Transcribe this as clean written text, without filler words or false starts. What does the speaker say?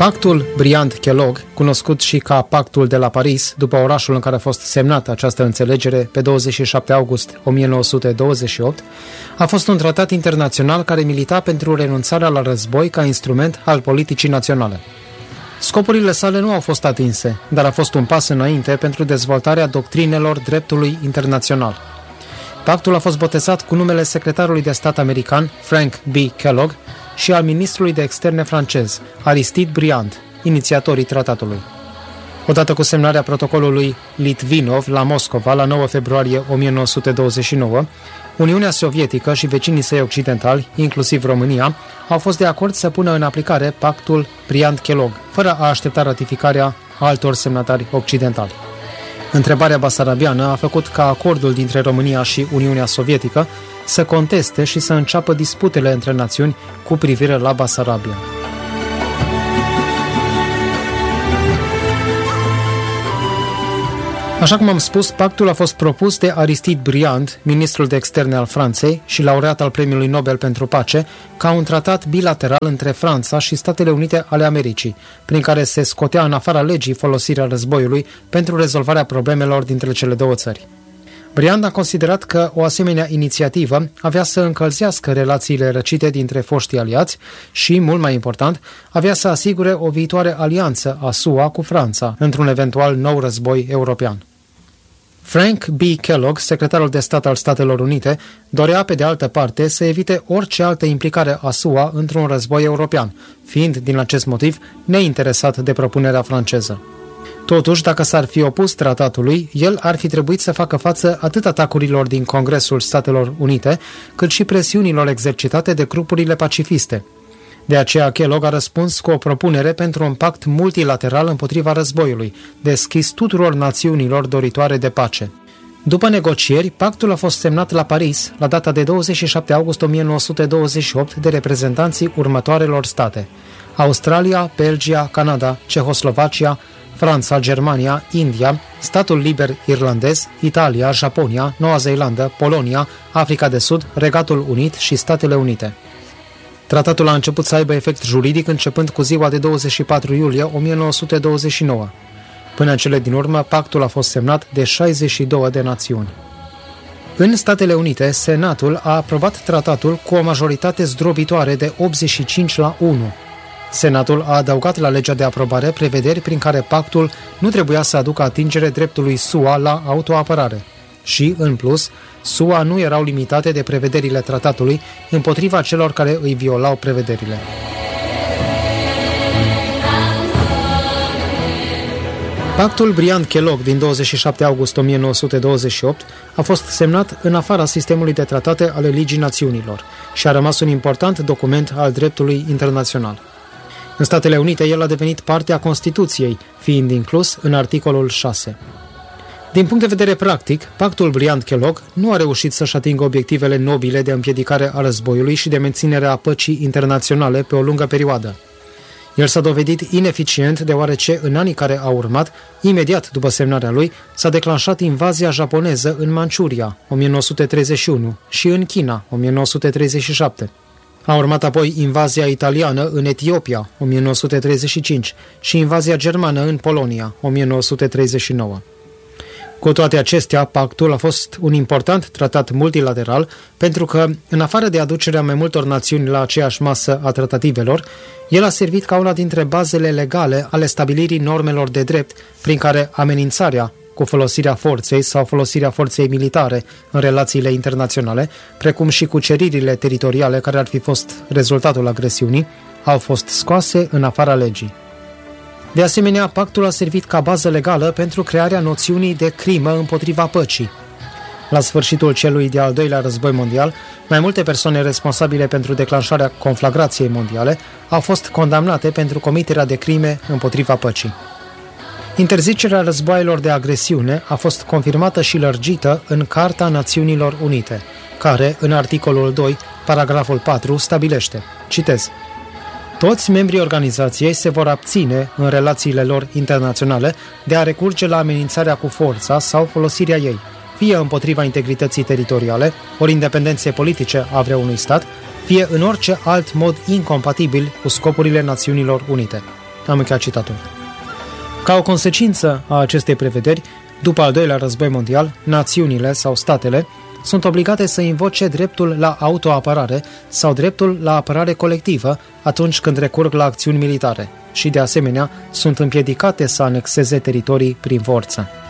Pactul Briand-Kellogg, cunoscut și ca Pactul de la Paris, după orașul în care a fost semnată această înțelegere pe 27 august 1928, a fost un tratat internațional care milita pentru renunțarea la război ca instrument al politicii naționale. Scopurile sale nu au fost atinse, dar a fost un pas înainte pentru dezvoltarea doctrinelor dreptului internațional. Pactul a fost botezat cu numele secretarului de stat american, Frank B. Kellogg, și al ministrului de externe francez, Aristide Briand, inițiatorii tratatului. Odată cu semnarea protocolului Litvinov la Moscova la 9 februarie 1929, Uniunea Sovietică și vecinii săi occidentali, inclusiv România, au fost de acord să pună în aplicare Pactul Briand-Kellogg, fără a aștepta ratificarea altor semnatari occidentali. Întrebarea basarabiană a făcut ca acordul dintre România și Uniunea Sovietică să conteste și să înceapă disputele între națiuni cu privire la Basarabia. Așa cum am spus, pactul a fost propus de Aristide Briand, ministrul de externe al Franței și laureat al Premiului Nobel pentru Pace, ca un tratat bilateral între Franța și Statele Unite ale Americii, prin care se scotea în afara legii folosirea războiului pentru rezolvarea problemelor dintre cele două țări. Briand a considerat că o asemenea inițiativă avea să încălzească relațiile răcite dintre foștii aliați și, mult mai important, avea să asigure o viitoare alianță a SUA cu Franța într-un eventual nou război european. Frank B. Kellogg, secretarul de stat al Statelor Unite, dorea, pe de altă parte, să evite orice altă implicare a SUA într-un război european, fiind, din acest motiv, neinteresat de propunerea franceză. Totuși, dacă s-ar fi opus tratatului, el ar fi trebuit să facă față atât atacurilor din Congresul Statelor Unite, cât și presiunilor exercitate de grupurile pacifiste. De aceea, Kellogg a răspuns cu o propunere pentru un pact multilateral împotriva războiului, deschis tuturor națiunilor doritoare de pace. După negocieri, pactul a fost semnat la Paris, la data de 27 august 1928, de reprezentanții următoarelor state: Australia, Belgia, Canada, Cehoslovacia, Franța, Germania, India, Statul Liber Irlandez, Italia, Japonia, Noua Zeelandă, Polonia, Africa de Sud, Regatul Unit și Statele Unite. Tratatul a început să aibă efect juridic începând cu ziua de 24 iulie 1929. Până în cele din urmă, pactul a fost semnat de 62 de națiuni. În Statele Unite, Senatul a aprobat tratatul cu o majoritate zdrobitoare de 85-1. Senatul a adăugat la legea de aprobare prevederi prin care pactul nu trebuia să aducă atingere dreptului SUA la autoapărare. Și, în plus, SUA nu erau limitate de prevederile tratatului împotriva celor care îi violau prevederile. Pactul Briand-Kellogg din 27 august 1928 a fost semnat în afara sistemului de tratate ale Ligii Națiunilor și a rămas un important document al dreptului internațional. În Statele Unite, el a devenit parte a Constituției, fiind inclus în articolul 6. Din punct de vedere practic, pactul Briand-Kellogg nu a reușit să-și atingă obiectivele nobile de împiedicare a războiului și de menținere a păcii internaționale pe o lungă perioadă. El s-a dovedit ineficient deoarece în anii care au urmat, imediat după semnarea lui, s-a declanșat invazia japoneză în Manciuria, 1931, și în China, 1937. A urmat apoi invazia italiană în Etiopia, 1935, și invazia germană în Polonia, 1939. Cu toate acestea, pactul a fost un important tratat multilateral pentru că, în afară de aducerea mai multor națiuni la aceeași masă a tratativelor, el a servit ca una dintre bazele legale ale stabilirii normelor de drept prin care amenințarea cu folosirea forței sau folosirea forței militare în relațiile internaționale, precum și cuceririle teritoriale care ar fi fost rezultatul agresiunii, au fost scoase în afara legii. De asemenea, pactul a servit ca bază legală pentru crearea noțiunii de crimă împotriva păcii. La sfârșitul celui de-al doilea război mondial, mai multe persoane responsabile pentru declanșarea conflagrației mondiale au fost condamnate pentru comiterea de crime împotriva păcii. Interzicerea războaielor de agresiune a fost confirmată și lărgită în Carta Națiunilor Unite, care, în articolul 2, paragraful 4, stabilește, citez: toți membrii organizației se vor abține în relațiile lor internaționale de a recurge la amenințarea cu forța sau folosirea ei, fie împotriva integrității teritoriale, ori independenței politice a vreunui stat, fie în orice alt mod incompatibil cu scopurile Națiunilor Unite. Am încheiat citatul. Ca o consecință a acestei prevederi, după al doilea război mondial, națiunile sau statele sunt obligate să invoce dreptul la autoapărare sau dreptul la apărare colectivă atunci când recurg la acțiuni militare și, de asemenea, sunt împiedicate să anexeze teritorii prin forță.